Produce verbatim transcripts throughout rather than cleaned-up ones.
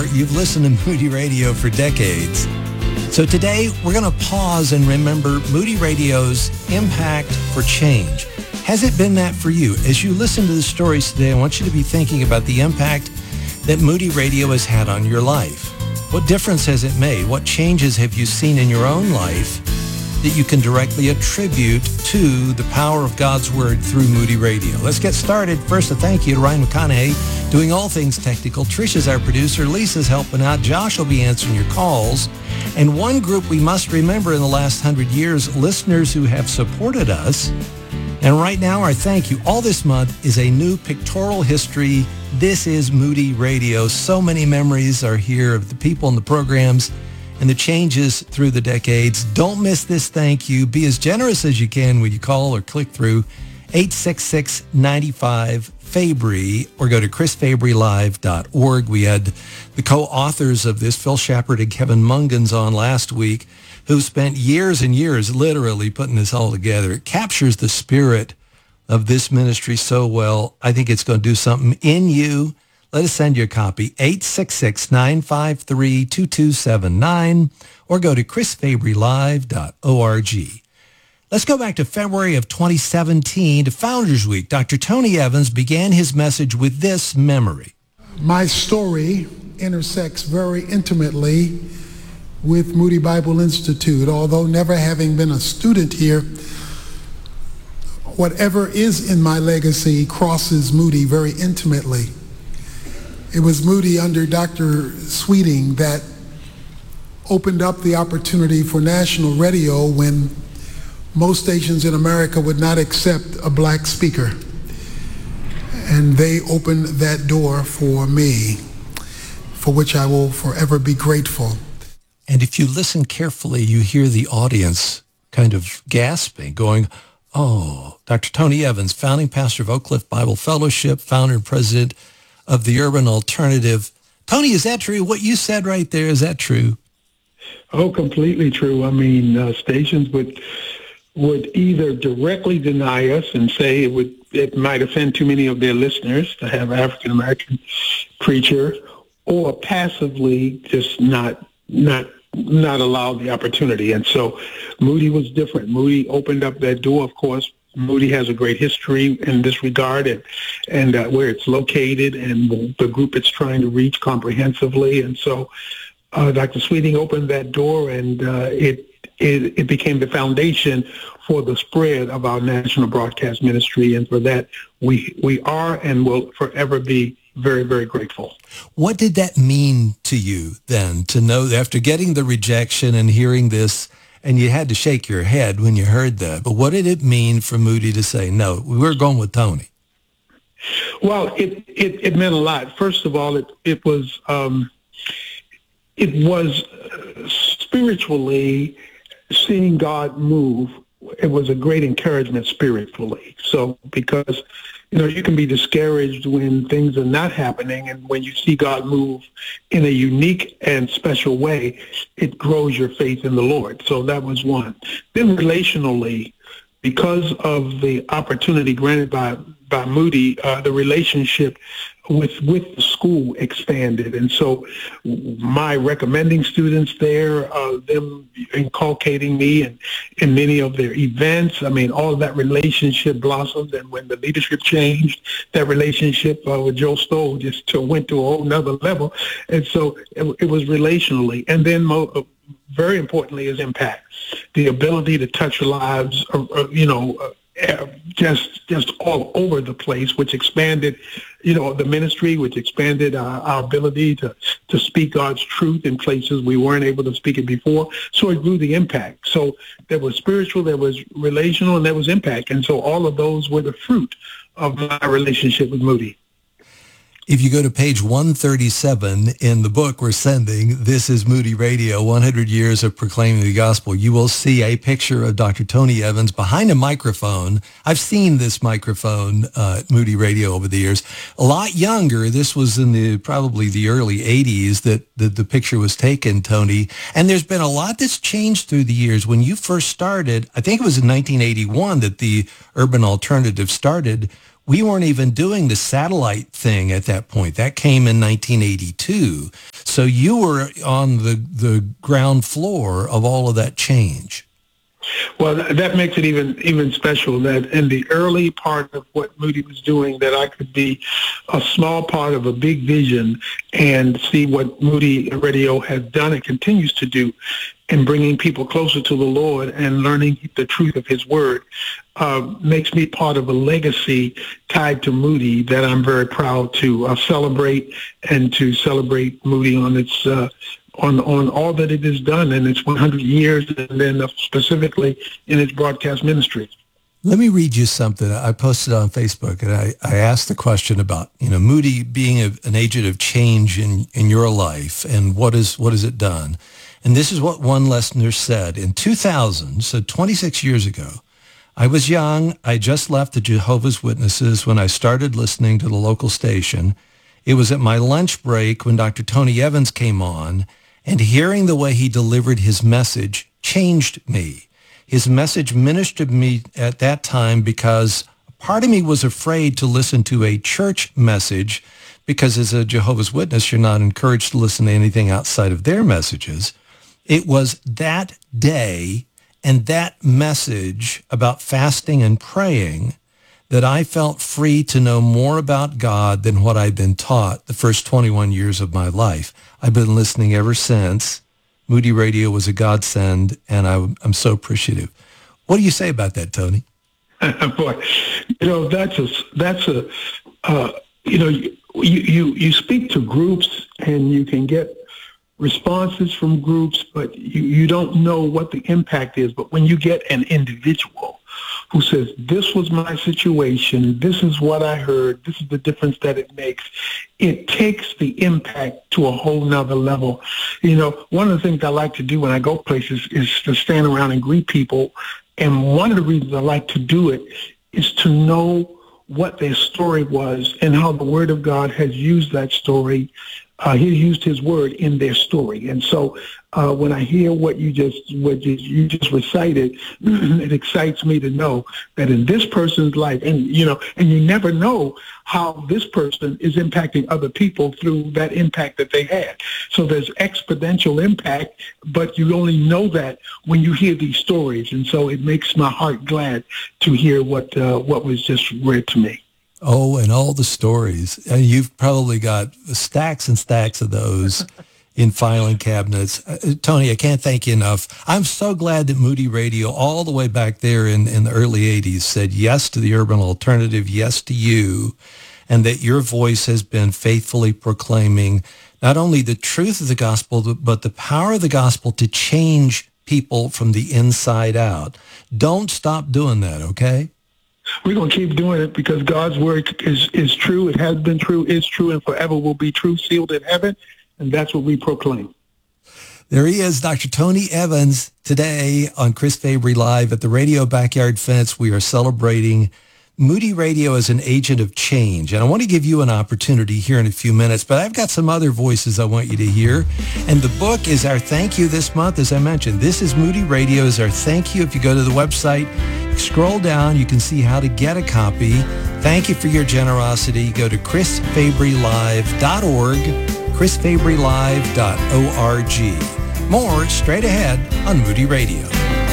or you've listened to Moody Radio for decades. So today, we're going to pause and remember Moody Radio's impact for change. Has it been that for you? As you listen to the stories today, I want you to be thinking about the impact that Moody Radio has had on your life. What difference has it made? What changes have you seen in your own life that you can directly attribute to the power of God's Word through Moody Radio? Let's get started. First, a thank you to Ryan McConaughey, doing all things technical. Trisha's our producer. Lisa's helping out. Josh will be answering your calls. And one group we must remember in the last hundred years, listeners who have supported us. And right now, our thank you all this month is a new pictorial history. This is Moody Radio. So many memories are here of the people and the programs and the changes through the decades. Don't miss this thank you. Be as generous as you can when you call or click through eight six six, nine five, Fabry or go to chris fabry live dot org. We had the co-authors of this, Phil Shepard and Kevin Mungans, on last week, who spent years and years literally putting this all together. It captures the spirit of this ministry so well. I think it's going to do something in you. Let us send you a copy, eight six six, nine five three, two two seven nine, or go to chris fabry live dot org. Let's go back to February of twenty seventeen to Founders Week. Doctor Tony Evans began his message with this memory. My story intersects very intimately with Moody Bible Institute. Although never having been a student here, whatever is in my legacy crosses Moody very intimately. It was Moody under Doctor Sweeting that opened up the opportunity for national radio when most stations in America would not accept a black speaker. And they opened that door for me, for which I will forever be grateful. And if you listen carefully, you hear the audience kind of gasping, going, oh, Doctor Tony Evans, founding pastor of Oak Cliff Bible Fellowship, founder and president of the Urban Alternative. Tony, is that true? What you said right there, is that true? Oh, completely true. I mean, uh, stations would would either directly deny us and say it would it might offend too many of their listeners to have an African-American preacher, or passively just not not not allow the opportunity. And so Moody was different. Moody opened up that door. Of course, Moody has a great history in this regard, and and uh, where it's located and the group it's trying to reach comprehensively. And so uh, Doctor Sweeting opened that door, and uh, it, it it became the foundation for the spread of our national broadcast ministry. And for that, we we are and will forever be very, very grateful. What did that mean to you then, to know that after getting the rejection and hearing this, and you had to shake your head when you heard that, but what did it mean for Moody to say, no, we're going with Tony? Well, it, it, it meant a lot. First of all, it, it was, um, it was spiritually seeing God move. It was a great encouragement spiritually. So because, you know, you can be discouraged when things are not happening, and when you see God move in a unique and special way, it grows your faith in the Lord. So that was one. Then relationally, because of the opportunity granted by by Moody, uh, the relationship with with the school expanded. And so my recommending students there, uh, them inculcating me in, in many of their events, I mean, all of that relationship blossomed. And when the leadership changed, that relationship uh, with Joe Stoll just went to a whole nother level. And so it, it was relationally. And then mo- very importantly is impact, the ability to touch lives, uh, uh, you know, uh, just just all over the place, which expanded, you know, the ministry, which expanded our, our ability to, to speak God's truth in places we weren't able to speak it before. So it grew the impact. So there was spiritual, there was relational, and there was impact. And so all of those were the fruit of my relationship with Moody. If you go to page one thirty-seven in the book we're sending, This is Moody Radio, one hundred years of Proclaiming the Gospel, you will see a picture of Doctor Tony Evans behind a microphone. I've seen this microphone uh, at Moody Radio over the years. A lot younger. This was in the probably the early eighties that the, the picture was taken, Tony. And there's been a lot that's changed through the years. When you first started, I think it was in nineteen eighty-one that the Urban Alternative started. We weren't even doing the satellite thing at that point. That came in nineteen eighty-two. So you were on the, the ground floor of all of that change. Well, that makes it even even special that in the early part of what Moody was doing, that I could be a small part of a big vision and see what Moody Radio has done and continues to do in bringing people closer to the Lord and learning the truth of his word, uh, makes me part of a legacy tied to Moody that I'm very proud to uh, celebrate and to celebrate Moody on its uh, on on all that it has done in its one hundred years, and then specifically in its broadcast ministry. Let me read you something I posted on Facebook, and I, I asked the question about, you know, Moody being a, an agent of change in, in your life, and what is what has it done? And this is what one listener said. In two thousand, so twenty-six years ago, I was young. I just left the Jehovah's Witnesses when I started listening to the local station. It was at my lunch break when Doctor Tony Evans came on, and hearing the way he delivered his message changed me. His message ministered to me at that time because part of me was afraid to listen to a church message because as a Jehovah's Witness, you're not encouraged to listen to anything outside of their messages. It was that day and that message about fasting and praying that I felt free to know more about God than what I'd been taught the first twenty-one years of my life. I've been listening ever since. Moody Radio was a godsend, and I, I'm so appreciative. What do you say about that, Tony? Boy, you know, that's a, that's a uh, you know, you, you, you speak to groups and you can get responses from groups, but you, you don't know what the impact is. But when you get an individual who says, this was my situation, this is what I heard, this is the difference that it makes, it takes the impact to a whole nother level. You know, one of the things I like to do when I go places is to stand around and greet people. And one of the reasons I like to do it is to know what their story was and how the Word of God has used that story. Uh, he used his word in their story. And so uh, when I hear what you just what you, you just recited, it excites me to know that in this person's life, and you know, and you never know how this person is impacting other people through that impact that they had. So there's exponential impact, but you only know that when you hear these stories. And so it makes my heart glad to hear what uh, what was just read to me. Oh, and all the stories. And you've probably got stacks and stacks of those in filing cabinets. Uh, Tony, I can't thank you enough. I'm so glad that Moody Radio, all the way back there in, in the early eighties, said yes to the urban alternative, yes to you, and that your voice has been faithfully proclaiming not only the truth of the gospel, but the power of the gospel to change people from the inside out. Don't stop doing that, okay? We're going to keep doing it because God's word is, is true. It has been true, is true, and forever will be true, sealed in heaven. And that's what we proclaim. There he is, Doctor Tony Evans, today on Chris Fabry Live at the Radio Backyard Fence. We are celebrating Moody Radio as an agent of change. And I want to give you an opportunity here in a few minutes, but I've got some other voices I want you to hear. And the book is our thank you this month, as I mentioned. This is Moody Radio is our thank you. If you go to the website, scroll down, you can see how to get a copy. Thank you for your generosity. Go to chris fabry live dot org, chris fabry live dot org. More straight ahead on Moody Radio.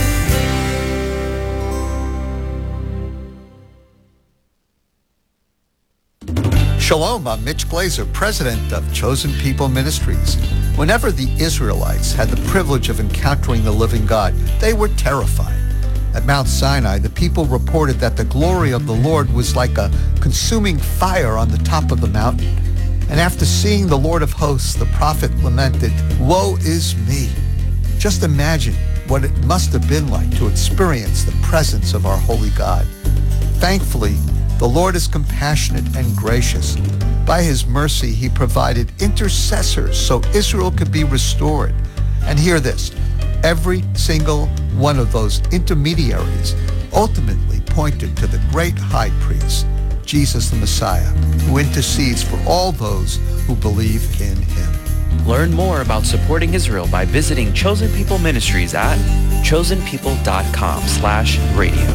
Shalom, I'm Mitch Glazer, president of Chosen People Ministries. Whenever the Israelites had the privilege of encountering the living God, they were terrified. At Mount Sinai, the people reported that the glory of the Lord was like a consuming fire on the top of the mountain. And after seeing the Lord of hosts, the prophet lamented, "Woe is me." Just imagine what it must have been like to experience the presence of our holy God. Thankfully, the Lord is compassionate and gracious. By his mercy, he provided intercessors so Israel could be restored. And hear this, every single one of those intermediaries ultimately pointed to the great high priest, Jesus the Messiah, who intercedes for all those who believe in him. Learn more about supporting Israel by visiting Chosen People Ministries at chosen people dot com slash radio.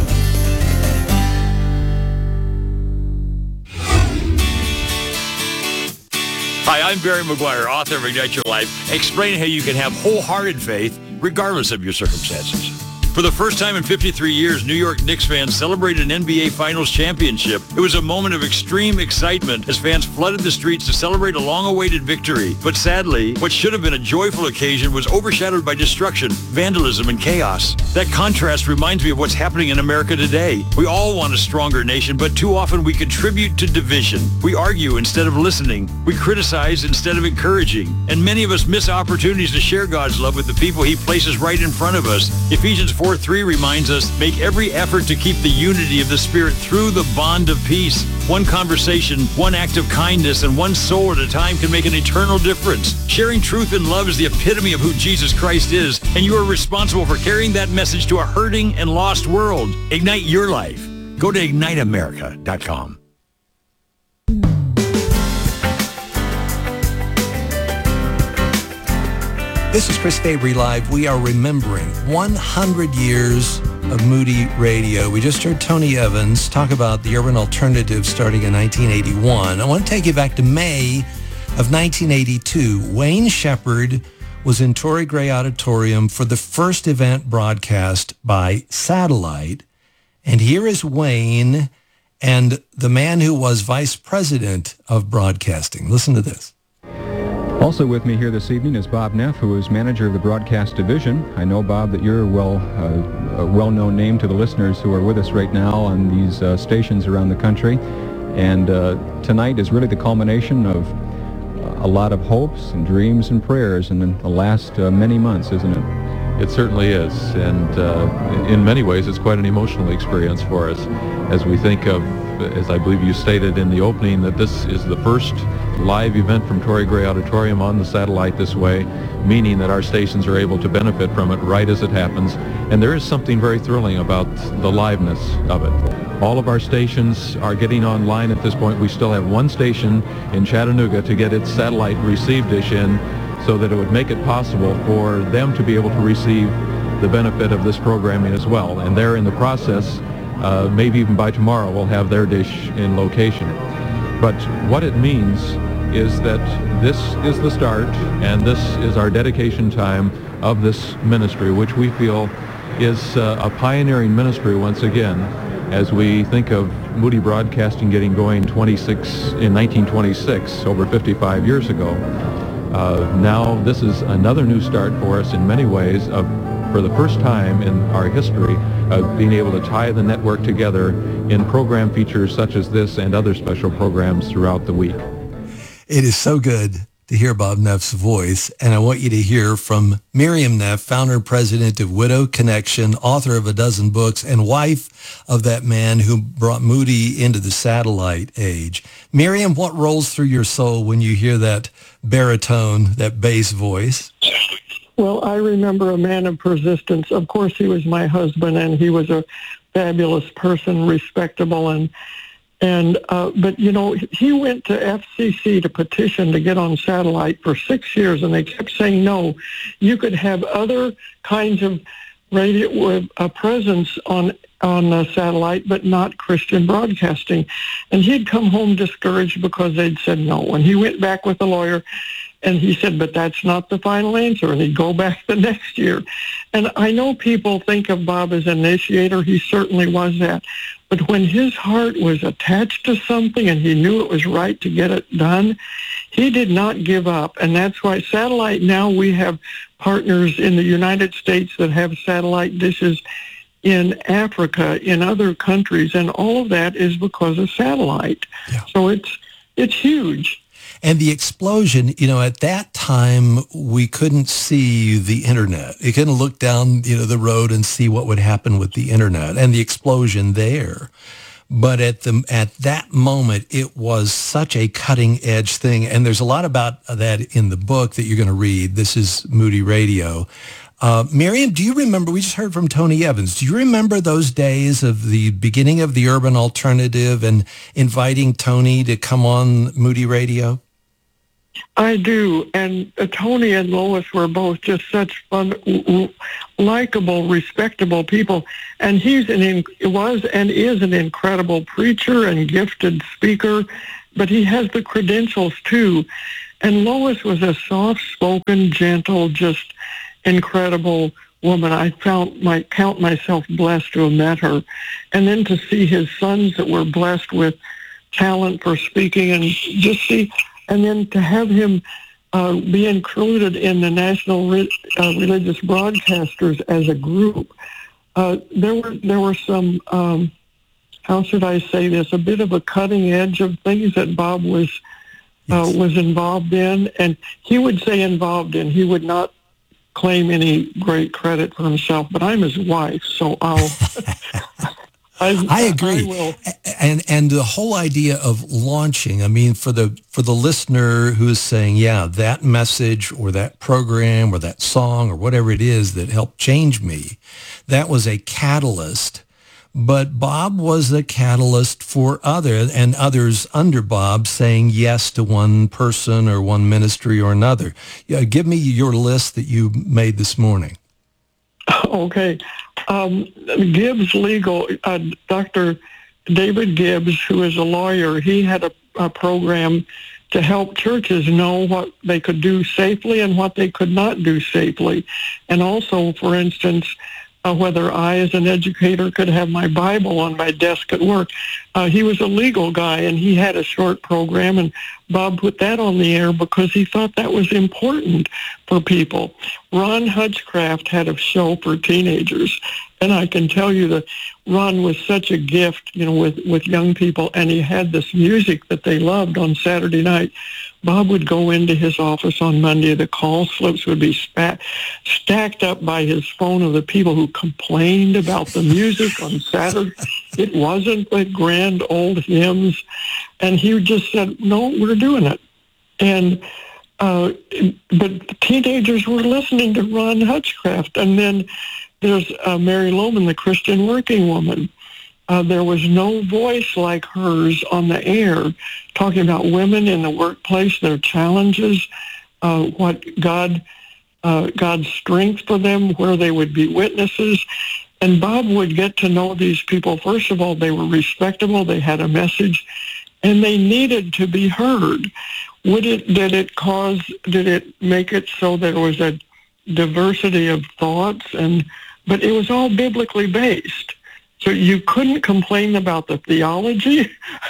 Hi, I'm Barry McGuire, author of Ignite Your Life, explaining how you can have wholehearted faith regardless of your circumstances. For the first time in fifty-three years, New York Knicks fans celebrated an N B A Finals championship. It was a moment of extreme excitement as fans flooded the streets to celebrate a long-awaited victory. But sadly, what should have been a joyful occasion was overshadowed by destruction, vandalism, and chaos. That contrast reminds me of what's happening in America today. We all want a stronger nation, but too often we contribute to division. We argue instead of listening. We criticize instead of encouraging. And many of us miss opportunities to share God's love with the people he places right in front of us. Ephesians four three reminds us, make every effort to keep the unity of the Spirit through the bond of peace. One conversation, one act of kindness, and one soul at a time can make an eternal difference. Sharing truth and love is the epitome of who Jesus Christ is, and you are responsible for carrying that message to a hurting and lost world. Ignite your life. Go to ignite america dot com. This is Chris Fabry Live. We are remembering one hundred years of Moody Radio. We just heard Tony Evans talk about the urban alternative starting in nineteen eighty-one. I want to take you back to May of nineteen eighty-two. Wayne Shepherd was in Torrey Gray Auditorium for the first event broadcast by satellite. And here is Wayne and the man who was vice president of broadcasting. Listen to this. Also with me here this evening is Bob Neff, who is manager of the broadcast division. I know, Bob, that you're well, uh, a well-known name to the listeners who are with us right now on these uh, stations around the country. And uh, tonight is really the culmination of uh, a lot of hopes and dreams and prayers in the last uh, many months, isn't it? It certainly is. And uh, in many ways, it's quite an emotional experience for us as we think of, as I believe you stated in the opening, that this is the first live event from Torrey Gray Auditorium on the satellite this way, meaning that our stations are able to benefit from it right as it happens. And there is something very thrilling about the liveness of it. All of our stations are getting online at this point. We still have one station in Chattanooga to get its satellite receive dish in so that it would make it possible for them to be able to receive the benefit of this programming as well. And they're in the process, uh, maybe even by tomorrow, we'll have their dish in location. But what it means is that this is the start, and this is our dedication time of this ministry, which we feel is uh, a pioneering ministry once again, as we think of Moody Broadcasting getting going twenty-six in nineteen twenty-six, over fifty-five years ago. Uh, now this is another new start for us in many ways, of, for the first time in our history, of being able to tie the network together in program features such as this and other special programs throughout the week. It is so good to hear Bob Neff's voice, and I want you to hear from Miriam Neff, founder and president of Widow Connection, author of a dozen books, and wife of that man who brought Moody into the satellite age. Miriam, what rolls through your soul when you hear that baritone, that bass voice? Well, I remember a man of persistence. Of course, he was my husband, and he was a fabulous person, respectable, and and uh, but you know, he went to F C C to petition to get on satellite for six years, and they kept saying no. You could have other kinds of radio with a presence on on uh, satellite, but not Christian broadcasting. And he'd come home discouraged because they'd said no. And he went back with a lawyer, and he said, but that's not the final answer. And he'd go back the next year. And I know people think of Bob as an initiator. He certainly was that. But when his heart was attached to something and he knew it was right to get it done, he did not give up. And that's why satellite, now we have partners in the United States that have satellite dishes in Africa, in other countries, and all of that is because of satellite. Yeah. So it's it's huge. And the explosion, you know, at that time, we couldn't see the internet. You couldn't look down, you know, the road and see what would happen with the internet and the explosion there. But at the at that moment, it was such a cutting edge thing. And there's a lot about that in the book that you're going to read. This is Moody Radio. Uh, Miriam, do you remember, we just heard from Tony Evans, do you remember those days of the beginning of the urban alternative and inviting Tony to come on Moody Radio? I do, and uh, Tony and Lois were both just such fun, likable, respectable people, and he's an in, was and is an incredible preacher and gifted speaker, but he has the credentials too, And Lois was a soft-spoken, gentle, just incredible woman. I found my count myself blessed to have met her. And then to see his sons that were blessed with talent for speaking, and just see, and then to have him uh, be included in the National Re- uh, Religious Broadcasters as a group. Uh, there were there were some, um, how should I say this, a bit of a cutting edge of things that Bob was uh, yes. was involved in, and he would say involved in. He would not claim any great credit for himself, but I'm his wife, so I'll. I, I agree, I will. and and the whole idea of launching. I mean, for the for the listener who is saying, yeah, that message or that program or that song or whatever it is that helped change me, that was a catalyst. But Bob was a catalyst for other and others under Bob saying yes to one person or one ministry or another. Yeah, give me your list that you made this morning. Okay. Um, Gibbs Legal, uh, Doctor David Gibbs, who is a lawyer, he had a, a program to help churches know what they could do safely and what they could not do safely. And also, for instance, uh, whether I, as an educator, could have my Bible on my desk at work. Uh, he was a legal guy, and he had a short program, and Bob put that on the air because he thought that was important for people. Ron Hutchcraft had a show for teenagers, and I can tell you that Ron was such a gift, you know, with, with young people, and he had this music that they loved on Saturday night. Bob would go into his office on Monday. The call slips would be spat, stacked up by his phone of the people who complained about the music on Saturday. It wasn't the grand old hymns. And he just said, no, we're doing it. And uh, but teenagers were listening to Ron Hutchcraft. And then there's uh, Mary Loman, the Christian working woman. Uh, there was no voice like hers on the air talking about women in the workplace, their challenges, uh, what God, uh, God's strength for them, where they would be witnesses. And Bob would get to know these people. First of all, they were respectable. They had a message, and they needed to be heard. Would it, did it cause, did it make it so there was a diversity of thoughts? And, but it was all biblically based. So you couldn't complain about the theology,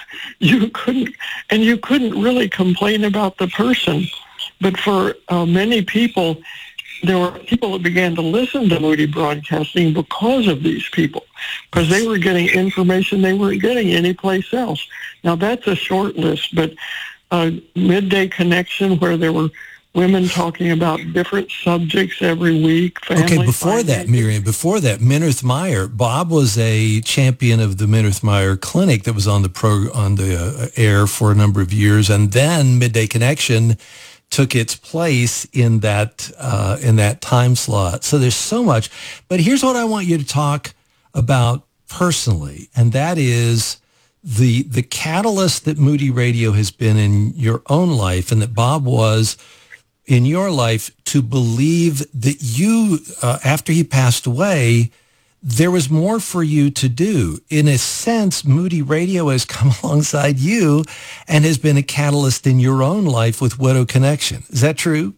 you couldn't, and you couldn't really complain about the person. But for uh, many people, there were people that began to listen to Moody Broadcasting because of these people, because they were getting information they weren't getting anyplace else. Now, that's a short list, but uh, Midday Connection, where there were women talking about different subjects every week. Family, okay, before that, Miriam, before that, Minirth Meyer, Bob was a champion of the Minirth Meyer Clinic that was on the pro on the uh, air for a number of years, and then Midday Connection took its place in that uh, in that time slot. So there's so much. But here's what I want you to talk about personally, and that is the the catalyst that Moody Radio has been in your own life, and that Bob was in your life, to believe that you, uh, after he passed away, there was more for you to do. In a sense, Moody Radio has come alongside you and has been a catalyst in your own life with Widow Connection. Is that true?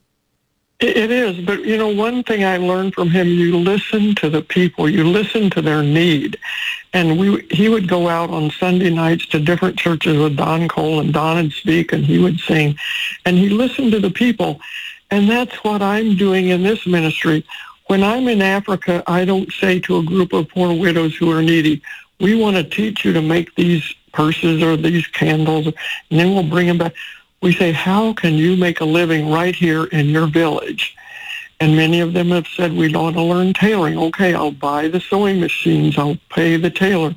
It is, but you know, one thing I learned from him, you listen to the people, you listen to their need. And we, he would go out on Sunday nights to different churches with Don Cole, and Don would speak and he would sing. And he listened to the people. And that's what I'm doing in this ministry. When I'm in Africa, I don't say to a group of poor widows who are needy, we want to teach you to make these purses or these candles, and then we'll bring them back. We say, how can you make a living right here in your village? And many of them have said, we want to learn tailoring. Okay, I'll buy the sewing machines. I'll pay the tailor.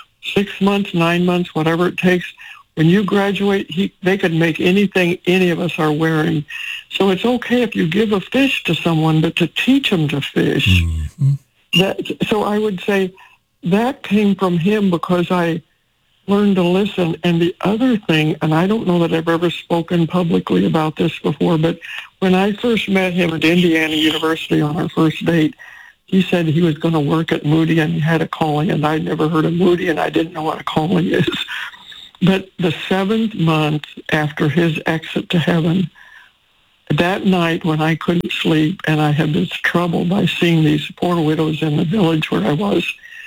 Six months, nine months, whatever it takes. When you graduate, he, they could make anything any of us are wearing. So it's okay if you give a fish to someone, but to teach them to fish. Mm-hmm. That, so I would say that came from him because I learn to listen. And the other thing, and I don't know that I've ever spoken publicly about this before, but when I first met him at Indiana University on our first date, he said he was going to work at Moody and he had a calling, and I'd never heard of Moody and I didn't know what a calling is. But the seventh month after his exit to heaven, that night when I couldn't sleep and I had this trouble by seeing these poor widows in the village where I was,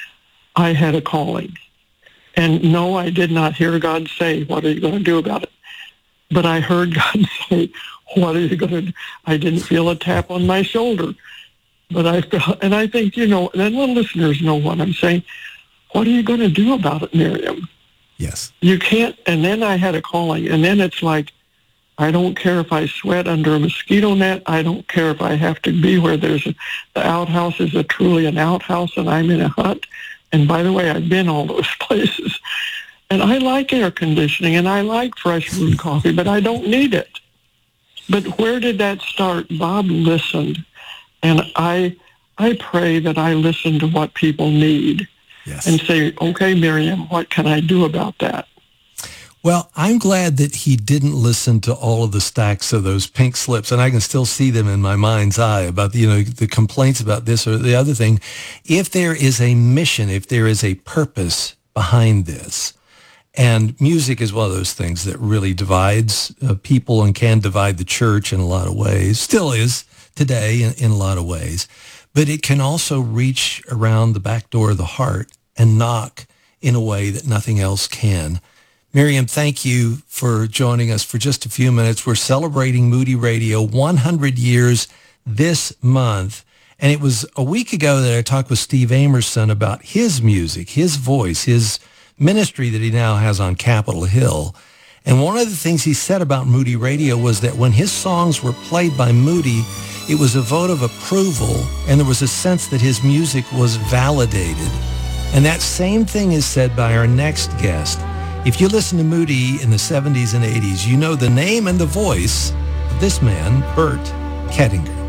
I had a calling. And no, I did not hear God say, what are you going to do about it? But I heard God say, what are you going to do? I didn't feel a tap on my shoulder. But I felt, and I think, you know, and the listeners know what I'm saying. What are you going to do about it, Miriam? Yes. You can't, and then I had a calling, and then it's like, I don't care if I sweat under a mosquito net. I don't care if I have to be where there's a, the outhouse is a truly an outhouse and I'm in a hut. And by the way, I've been all those places. And I like air conditioning and I like fresh brewed coffee, but I don't need it. But where did that start? Bob listened. And I I pray that I listen to what people need. Yes. And say, okay, Miriam, what can I do about that? Well, I'm glad that he didn't listen to all of the stacks of those pink slips, and I can still see them in my mind's eye about, you know, the complaints about this or the other thing. If there is a mission, if there is a purpose behind this, and music is one of those things that really divides uh, people and can divide the church in a lot of ways, still is today in, in a lot of ways, but it can also reach around the back door of the heart and knock in a way that nothing else can. Miriam, thank you for joining us for just a few minutes. We're celebrating Moody Radio one hundred years this month. And it was a week ago that I talked with Steve Amerson about his music, his voice, his ministry that he now has on Capitol Hill. And one of the things he said about Moody Radio was that when his songs were played by Moody, it was a vote of approval, and there was a sense that his music was validated. And that same thing is said by our next guest. If you listen to Moody in the seventies and eighties, you know the name and the voice of this man, Bert Kettinger.